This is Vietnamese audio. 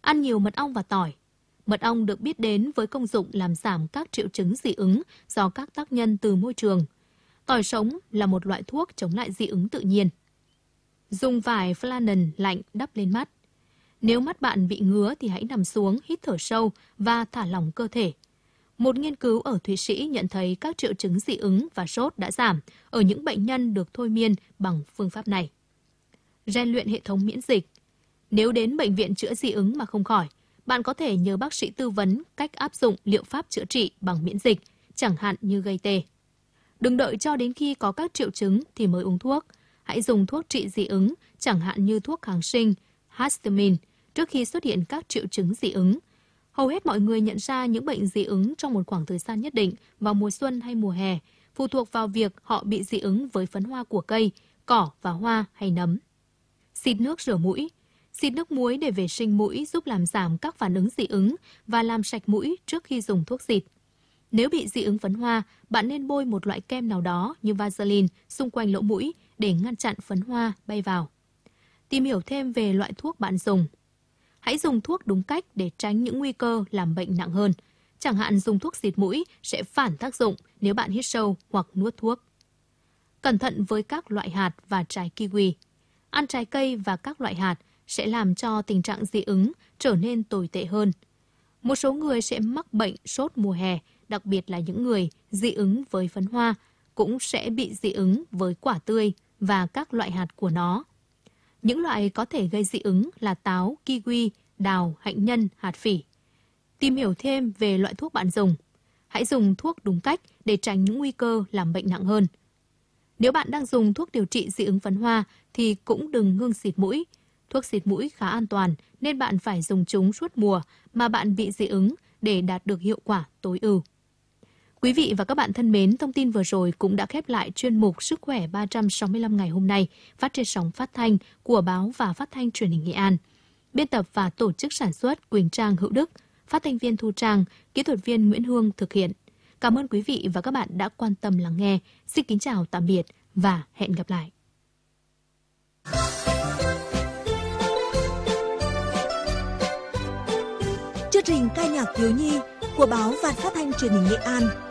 Ăn nhiều mật ong và tỏi. Mật ong được biết đến với công dụng làm giảm các triệu chứng dị ứng do các tác nhân từ môi trường. Tỏi sống là một loại thuốc chống lại dị ứng tự nhiên. Dùng vải flannen lạnh đắp lên mắt. Nếu mắt bạn bị ngứa thì hãy nằm xuống, hít thở sâu và thả lỏng cơ thể. Một nghiên cứu ở Thụy Sĩ nhận thấy các triệu chứng dị ứng và sốt đã giảm ở những bệnh nhân được thôi miên bằng phương pháp này. Rèn luyện hệ thống miễn dịch. Nếu đến bệnh viện chữa dị ứng mà không khỏi, bạn có thể nhờ bác sĩ tư vấn cách áp dụng liệu pháp chữa trị bằng miễn dịch, chẳng hạn như gây tê. Đừng đợi cho đến khi có các triệu chứng thì mới uống thuốc. Hãy dùng thuốc trị dị ứng, chẳng hạn như thuốc kháng sinh, histamine, trước khi xuất hiện các triệu chứng dị ứng. Hầu hết mọi người nhận ra những bệnh dị ứng trong một khoảng thời gian nhất định vào mùa xuân hay mùa hè, phụ thuộc vào việc họ bị dị ứng với phấn hoa của cây, cỏ và hoa hay nấm. Xịt nước rửa mũi. Xịt nước muối để vệ sinh mũi giúp làm giảm các phản ứng dị ứng và làm sạch mũi trước khi dùng thuốc xịt. Nếu bị dị ứng phấn hoa, bạn nên bôi một loại kem nào đó như Vaseline xung quanh lỗ mũi để ngăn chặn phấn hoa bay vào. Tìm hiểu thêm về loại thuốc bạn dùng. Hãy dùng thuốc đúng cách để tránh những nguy cơ làm bệnh nặng hơn. Chẳng hạn dùng thuốc xịt mũi sẽ phản tác dụng nếu bạn hít sâu hoặc nuốt thuốc. Cẩn thận với các loại hạt và trái kiwi. Ăn trái cây và các loại hạt sẽ làm cho tình trạng dị ứng trở nên tồi tệ hơn. Một số người sẽ mắc bệnh sốt mùa hè, đặc biệt là những người dị ứng với phấn hoa, cũng sẽ bị dị ứng với quả tươi và các loại hạt của nó. Những loại có thể gây dị ứng là táo, kiwi, đào, hạnh nhân, hạt phỉ. Tìm hiểu thêm về loại thuốc bạn dùng. Hãy dùng thuốc đúng cách để tránh những nguy cơ làm bệnh nặng hơn. Nếu bạn đang dùng thuốc điều trị dị ứng phấn hoa thì cũng đừng ngưng xịt mũi. Thuốc xịt mũi khá an toàn nên bạn phải dùng chúng suốt mùa mà bạn bị dị ứng để đạt được hiệu quả tối ưu. Quý vị và các bạn thân mến, thông tin vừa rồi cũng đã khép lại chuyên mục Sức khỏe 365 ngày hôm nay phát trên sóng phát thanh của Báo và Phát thanh Truyền hình Nghệ An. Biên tập và tổ chức sản xuất Quỳnh Trang, Hữu Đức, phát thanh viên Thu Trang, kỹ thuật viên Nguyễn Hương thực hiện. Cảm ơn quý vị và các bạn đã quan tâm lắng nghe. Xin kính chào tạm biệt và hẹn gặp lại. Chương trình ca nhạc thiếu nhi của Báo và Phát thanh Truyền hình Nghệ An